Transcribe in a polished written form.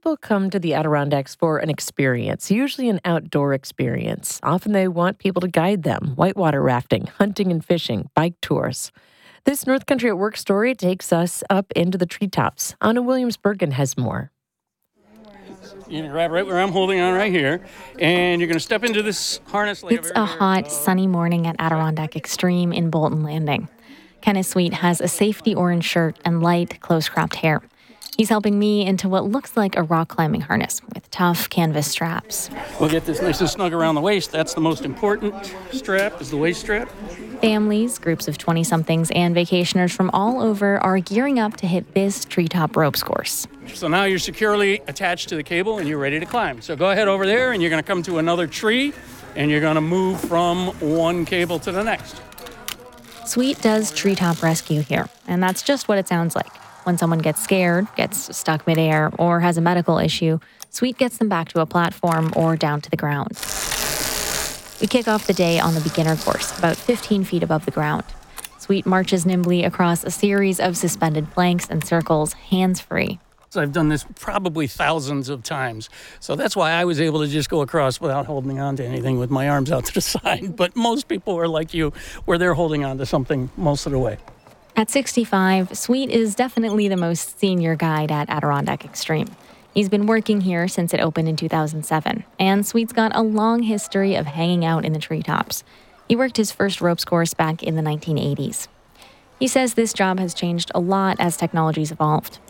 People come to the Adirondacks for an experience, usually an outdoor experience. Often they want people to guide them. Whitewater rafting, hunting and fishing, bike tours. This North Country at Work story takes us up into the treetops. Anna Williams-Bergen has more. You're going to grab right where I'm holding on right here, and you're going to step into this harness. It's a hot, sunny morning at Adirondack Extreme in Bolton Landing. Kenneth Sweet has a safety orange shirt and light, close-cropped hair. He's helping me into what looks like a rock climbing harness with tough canvas straps. We'll get this nice and snug around the waist. That's the most important strap, is the waist strap. Families, groups of 20-somethings, and vacationers from all over are gearing up to hit this treetop ropes course. So now you're securely attached to the cable and you're ready to climb. So go ahead over there and you're going to come to another tree and you're going to move from one cable to the next. Sweet does treetop rescue here, and that's just what it sounds like. When someone gets scared, gets stuck midair, or has a medical issue, Sweet gets them back to a platform or down to the ground. We kick off the day on the beginner course, about 15 feet above the ground. Sweet marches nimbly across a series of suspended planks and circles, hands-free. So I've done this probably thousands of times. So that's why I was able to just go across without holding on to anything with my arms out to the side. But most people are like you, where they're holding on to something most of the way. At 65, Sweet is definitely the most senior guide at Adirondack Extreme. He's been working here since it opened in 2007, and Sweet's got a long history of hanging out in the treetops. He worked his first ropes course back in the 1980s. He says this job has changed a lot as technology's evolved.